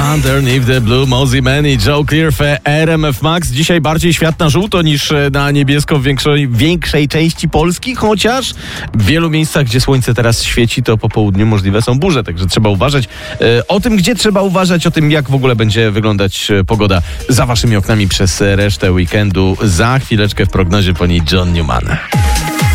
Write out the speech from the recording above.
Underneath the Blue, Mozzie Man i Joe Clear w RMF Max. Dzisiaj bardziej świat na żółto niż na niebiesko w większej części Polski, chociaż w wielu miejscach, gdzie słońce teraz świeci, to po południu możliwe są burze, także trzeba uważać. O tym, gdzie trzeba uważać, o tym, jak w ogóle będzie wyglądać pogoda za waszymi oknami przez resztę weekendu. Za chwileczkę w prognozie po niej John Newman.